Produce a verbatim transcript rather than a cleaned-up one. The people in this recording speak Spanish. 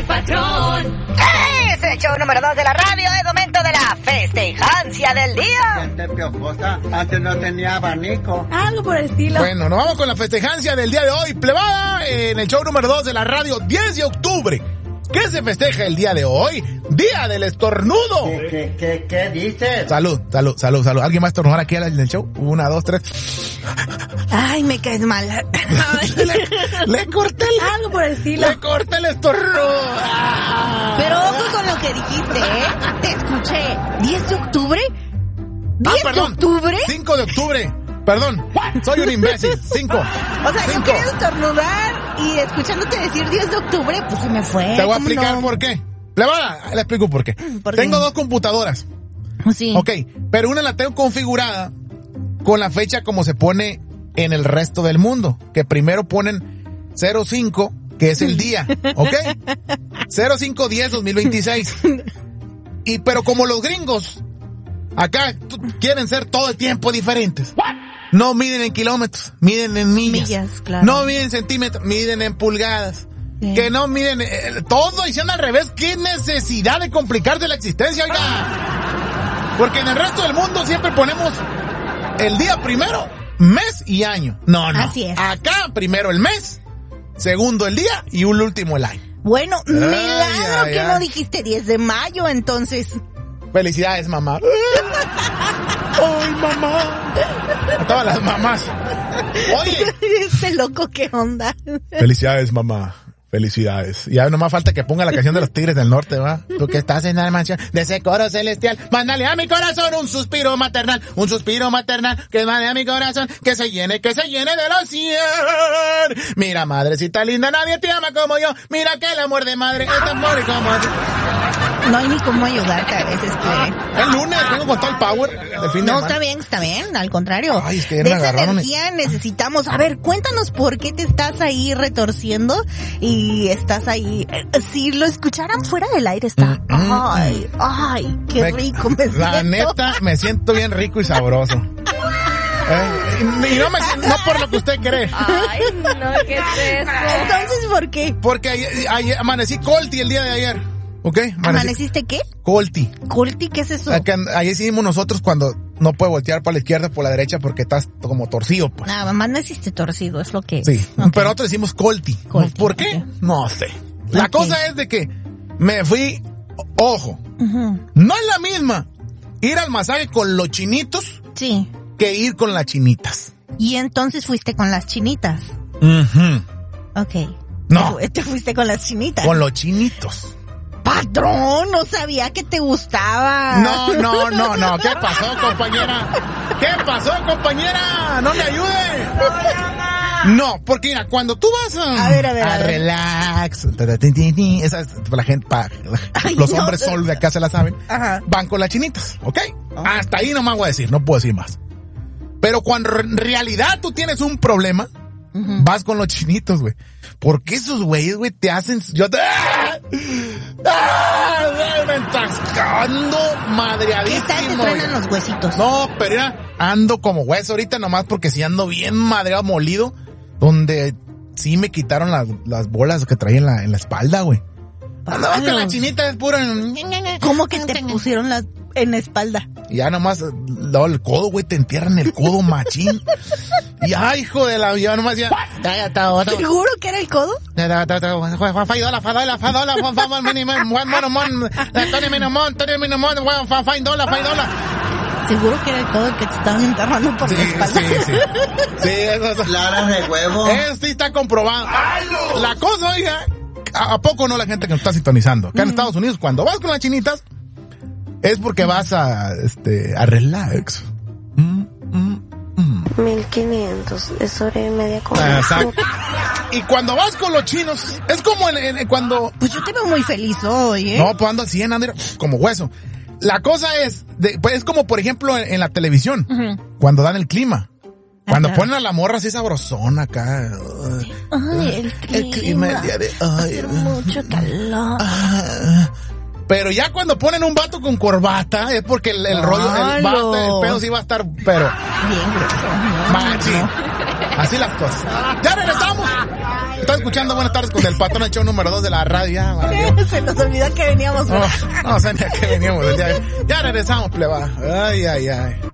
patrón. Es el show número dos de la radio. Es momento de la festejancia del día. Gente piojosa, antes no tenía abanico. Algo por el estilo. Bueno, nos vamos con la festejancia del día de hoy, plebada, en el show número dos de la radio, diez de octubre. ¿Qué se festeja el día de hoy? Día del estornudo. ¿Qué, qué, qué, qué dices? Salud, salud, salud, salud. ¿Alguien va a estornudar aquí en el show? Una, dos, tres. Ay, me caes mal. le, le corté el... Algo por el estilo. Le corté el estornudo. Pero ojo con lo que dijiste, ¿eh? Te escuché. ¿diez de octubre? ¿diez ah, perdón. de octubre? cinco de octubre. Perdón, soy un imbécil. cinco. O sea, Cinco. yo quería estornudar y escuchándote decir diez de octubre, pues se me fue. Te voy a ¿Cómo explicar no? por qué. Plebada, le explico por qué. ¿Por qué? Tengo dos computadoras. Sí. Ok, pero una la tengo configurada con la fecha como se pone en el resto del mundo. Que primero ponen cero cinco, que es el día. ¿Ok? cero cinco diez dos mil veintiséis. Y pero como los gringos acá t- quieren ser todo el tiempo diferentes. No miden en kilómetros, miden en millas. Millas, claro. No miden en centímetros, miden en pulgadas. Sí. Que no miden eh, todo y sean al revés. ¿Qué necesidad de complicarse la existencia, oiga? Porque en el resto del mundo siempre ponemos el día primero, mes y año. No, no. Así es. Acá primero el mes, segundo el día y un último el año. Bueno, Ay, milagro ay, que ay. no dijiste diez de mayo, entonces. Felicidades, mamá. ¡Ay, mamá! A todas las mamás. Oye. Este loco, ¿qué onda? Felicidades, mamá. Felicidades. Y ya nomás falta que ponga la canción de los Tigres del Norte, ¿va? Tú que estás en la mansión de ese coro celestial. Mándale a mi corazón un suspiro maternal. Un suspiro maternal. Que mande a mi corazón. Que se llene, que se llene de los cien. Mira, madrecita linda, nadie te ama como yo. Mira que el amor de madre es tan amor como... No hay ni cómo ayudarte a veces, que... El lunes vengo con todo el power del fin de No, semana. está bien, está bien, al contrario. Ay, es que ya de me esa agarraron. energía necesitamos. A ver, cuéntanos por qué te estás ahí retorciendo y estás ahí. eh, Si lo escucharan fuera del aire está. Mm, mm, Ay, ay, qué Me- rico me siento. La neta, me siento bien rico y sabroso. Eh, y y no, me, no por lo que usted cree. Ay, no, ¿qué es eso? Entonces, ¿por qué? Porque ayer, ayer- amanecí colti el día de ayer. ¿Ok? Amanecí ¿Amaneciste qué? colti. ¿Colti? ¿Qué es eso? Acá, ayer hicimos nosotros cuando no puede voltear para la izquierda o por la derecha porque estás como torcido, pues. Nada, amaneciste torcido, es lo que... Sí, Ok. pero nosotros decimos colti. Colti, ¿Por qué? ok. No sé. La Ok. cosa es de que me fui, ojo, Ujú. no es la misma ir al masaje con los chinitos Sí. que ir con las chinitas. Y entonces fuiste con las chinitas. Ujú. Ok. No. Te, te fuiste con las chinitas. Con los chinitos. Patrón, no sabía que te gustaba. No, no, no, no. ¿Qué pasó, compañera? ¿Qué pasó, compañera? No me ayude. No, porque mira, cuando tú vas a... A ver, a ver, a ver. relax. Esa es la gente, pa- Ay, los no. hombres sol de acá se la saben. Ajá. Van con las chinitas, ¿ok? Oh. Hasta ahí nomás voy a decir, no puedo decir más. Pero cuando en realidad tú tienes un problema, Ujú. vas con los chinitos, güey. Porque esos güeyes, güey, te hacen... Yo te... ¡Ah! ¡Ah! Me entascando ¿Qué tal? Te madreadísimo. truenan güey. los huesitos. No, pero mira, ando como hueso ahorita nomás porque sí ando bien madreado, molido, donde sí me quitaron las, las bolas que traía en la, en la espalda, güey. Andaba con la Palos. chinita, es puro... ¿Cómo que te pusieron las en la espalda? Y ya nomás, luego el codo, güey, te entierran el codo machín. Y ay, hijo de la... Ya nomás ya... Ya, ya, está, está, ¿Seguro que era el codo? Fadola, fadola, fadola, fadola, minimum, one monomon, Tony Minimon, Tony Minimon, one five dollar, five dollar. ¿Seguro que era el codo que te estaban enterrando por Sí, la espalda? sí, sí. Sí, eso, eso. Claras de huevo. Eso sí está comprobado. La cosa, oiga, ¿a, a poco no la gente que nos está sintonizando? Acá en Estados Unidos, cuando vas con las chinitas, es porque vas a, este, a relax. Mm, mm, mm. mil quinientos, es hora y media con... Ah, exacto. Y cuando vas con los chinos, es como en, en- cuando... Pues yo te veo muy feliz hoy, ¿eh? No, pues ando al cien, ando como hueso. La cosa es, de, pues es como por ejemplo en, en la televisión, Ujú. cuando dan el clima. Cuando Ajá. ponen a la morra así sabrosona acá. Ay, el clima. El clima el día de Hace ay, mucho calor. ah. Pero ya cuando ponen un vato con corbata es porque el, el rollo, el, Malo. vato, el pedo sí va a estar, pero Bien grueso. No, machín. no. Así las cosas. Ya regresamos. está escuchando Buenas Tardes con el Patrón, el show número dos de la radio. Ya, vale. Se nos olvidó que veníamos. No, no sé ni a qué veníamos. Ya, ya regresamos, pleba. Ay, ay, ay.